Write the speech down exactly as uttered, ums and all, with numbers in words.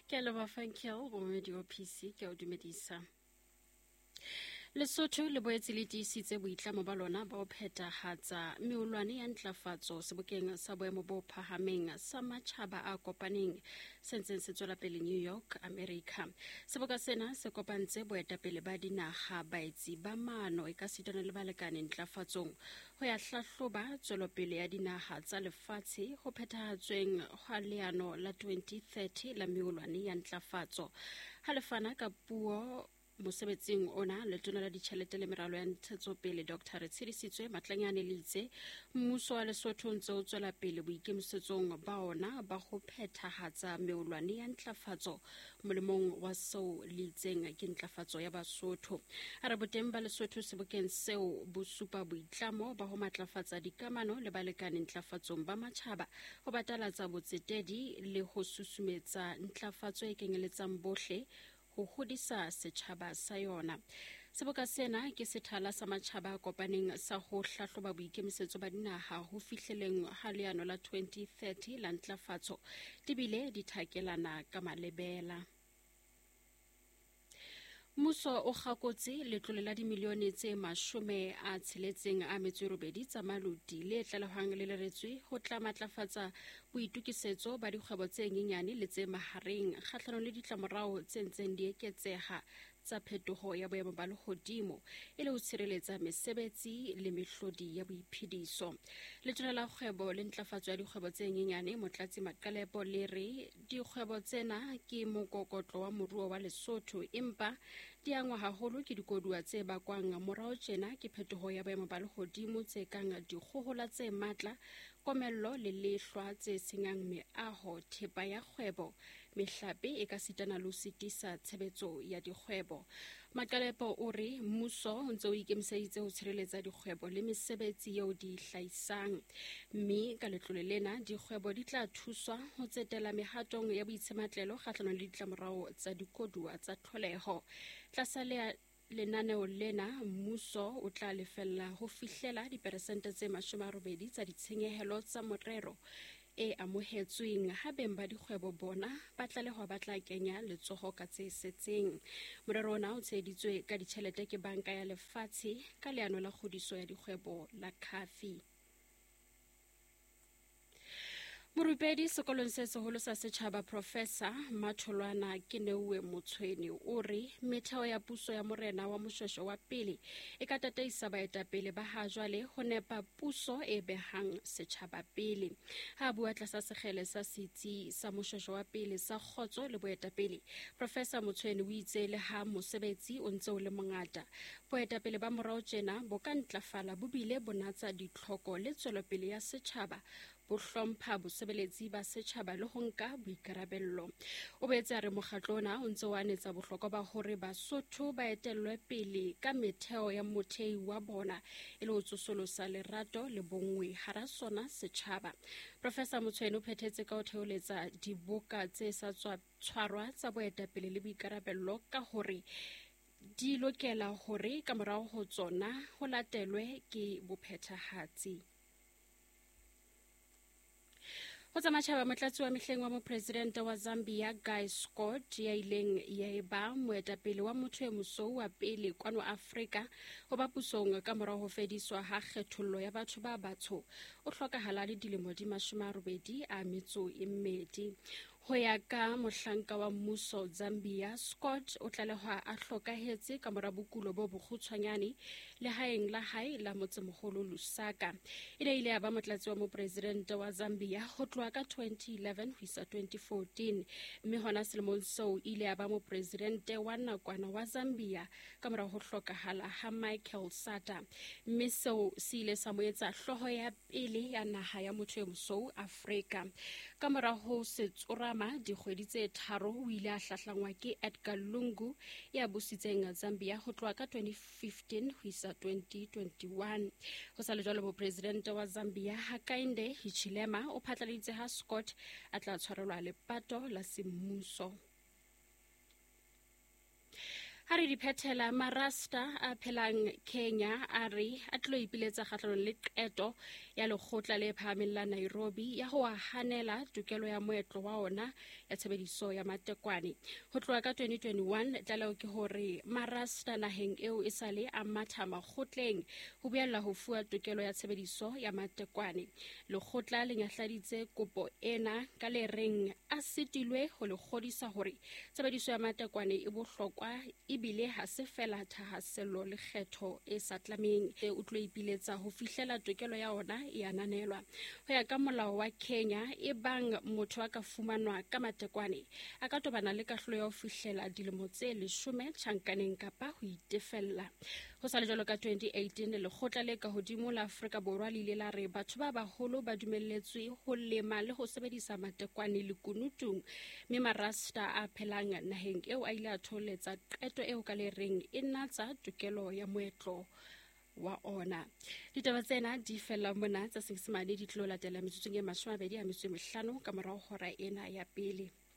Ke a leba Fankel bo medio P C ke o dumedisa. Lesotho le boetse le tiisitse boitlamo ba lona ba ho phethahatsa meolwane ya ntlafatso sebokeng sa boemo bo phahameng sa matjhaba a kopaneng se ntseng se tswela pele New York, America. Seboka sena se kopantse boetapele ba dinaga baetsi ba maano e ka sitana le balekane ntlafatsong ho ya hlahloba tswelopele ya dinaga tsa lefatshe ho phethahatsweng hwa leano la twenty thirty la meolwane ya ntlafatso. Ha le fana ka puo mosebetsing ona letona la ditjhelete le meralo ya ntshetsopele Doctor Tshedisitswe Matlanyane le itse mmuso wa Lesotho ntse o tswela pele boikemisetsong ba ona ba ho phethahatsa meolwane ya ntlafatso molemong wa seo le itseng ke ntlafatso ya Basotho. A re boteng ba Lesotho sebokeng seo bo supa boitlamo ba ho matlafatsa dikamano le balekane ntlafatsong ba matjhaba ho batalatsa botsetedi le ho susumetsa ntlafatso e kenyeletsang bohle ho hodisa setjhaba sa yona. Seboka sena ke sethala sa matjhaba a kopaneng sa ho hlahloba boikemisetso ba dinaha ho fihleleng ha leano la twenty thirty la ntlafatso dibile di thakelana ka malebela. Mmuso o gakotse letlole la dimilione tse mashome a tsheletseng a metso e robedi tsa malodi le tlalehwang le leretswe ho tla matlafatsa boitukisetso ba dikgwebo tse nyenyane le tse mahareng kgahlanong le ditlamorao tse ntseng di eketseha tsa phetoho ya boemo ba lehodimo e le ho tshireletsa mesebetsi le mehlodi ya boiphediso. Letona la kgwebo le ntlafatso ya dikgwebo tse nyenyane Motlatsi Maqalepo le re dikgwebo tsena ke mokokotlo wa moruo wa Lesotho empa di angwa haholo ke dikoduwa tse bakwang morao tjena ke phetoho ya boemo ba lehodimo tse kang dikgohola tse matla, komello le lehlwa tse senyang meaho, thepa ya kgwebo, mehlape e ka sitana le ho sitisa tshebetso ya dikgwebo. Maqalepo o re mmuso o ntse o ikemiseditse ho tshireletsa dikgwebo le mesebetsi eo di hlahisang, mme ka letlole lena dikgwebo di tla thuswa ho tsetela mehatong ya boitshematlelo kgahlanong le ditlamorao tsa dikoduwa tsa tlholeho. Tlasa lenaneo lena mmuso o tla lefella ho fihlela diperesente tse mashome a robedi tsa ditshenyehelo tsa morero e amohetsweng ha beng ba dikgwebo bona ba tlalehwa ba tla kenya letsoho ka tse setseng. Morero ona o tsheheditswe ka ditjhelete ke Banka ya Lefatshe ka leano la kgodiso ya dikgwebo la CAFI. Morupedi sekolong se seholo sa setjhaba Professor Matholwana Kenewe Motshweni o re metheo ya puso ya morena wa Moshweshwe wa pele e ka tataisa baetapele ba ha jwale ho nepa puso e behang setjhaba pele. Ha bua tlasa sekgele sa setsi sa Moshweshwe wa pele sa kgotso le boetapele, Professor Motshweni o itse le ha mosebetsi o ntse o le mongata, boetapele ba morao tjena bo ka ntlafala bo bile bonatsa ditlhoko le tswelopele ya setjhaba bo hlompha bosebeletsi ba setjhaba le ho nka boikarabello. O boetse a re mokgatlo ona o ntse o anetsa bohlokwa ba hore Basotho ba etellwe pele ka metheo ya mothei wa bona e le ho tsosolosa lerato le bongwe hara sona setjhaba. Professor Motshweni o phethetse ka ho theoletsa diboka tse sa tswa tshwarwa tsa boetapele le boikarabello ka hore di lokela hore ka morao ho tsona ho latelwe ke bophethahatsi. Ho tsa matjhaba, motlatsi wa mehleng wa mopresidente wa Zambia Guy Scott ya ileng ya eba moetapele wa motho e mosou wa pele kwano Afrika ho ba pusong ka morao ho fediswa ha kgethollo ya batho ba batsho o hlokahala le dilemo di mashome a robedi a metso e mmedi. Ho ya ka mohlanka wa mmuso Zambia, Scott o tlalehwa a hlokahetse ka mora bokulo bo bokgutshwanyane le haeng la hae la motsemoholo Lusaka. E ne ile ya ba motlatsi wa mopresidente wa Zambia ho tloha ka twenty eleven ho isa twenty fourteen, mme hona selemong seo ile ya ba mopresidente wa nakwana wa Zambia ka mora ho hlokahala ha Michael Sata, mme seo se ile sa mo etsa hloho ya pele ya naha ya motho e mosou Afrika. Ka mora ho se tsorama dikgwedi tse tharo o ile a hlahlangwa ke Edgar Lungu ya busitseng Zambia ho tloha ka twenty fifteen ho isa twenty twenty-one. Ho sa le jwalo mopresidente wa Zambia Hakainde Hichilema o phatlaladitse ha Scott a tla tshwarelwa lepato la semmuso. ha re di phethela marasta a phelang Kenya a re a tlo ipiletsa kgatlhanong le qeto ya lekgotla le phahameng la Nairobi ya ho hanela tokelo ya moetlo wa ona ya tshebediso ya matekwane. Ho tloha ka twenty twenty-one tlaleho ke hore marasta naheng eo e sale a matha makgotleng ho buella ho fuwa tokelo ya tshebediso ya matekwane. Lekgotla le nyahladitse kopo ena ka le reng a sitilwe ho le kgodisa hore tshebediso ya matekwane e bohlokwa ebile ha se fela thahasello le kgetho e sa tlameng e o tlo ipiletsa ho fihlela tokelo ya ona e ananelwa. Ho ya ka molao wa Kenya, e bang motho a ka fumanwa ka matekwane a ka tobana le kahlolo ya ho fihlela dilemo tse leshome tjhankaneng kapa ho itefella. Ho sa le jwalo ka twenty eighteen lekgotla le ka hodimo la Afrika Borwa le ile la re batho ba baholo ba dumelletswe ho lema le ho sebedisa matekwane lekunutung, mme marasta a phelang naheng eo a ile a tholetsa qeto eo ka le reng e natsa tokelo ya moetlo wa ona. Ditaba tsena di fella mona tsa Senyesemane di tlo latela metsotsong e mashome a mabedi a metso e mehlano ka morao hora ena ya pele.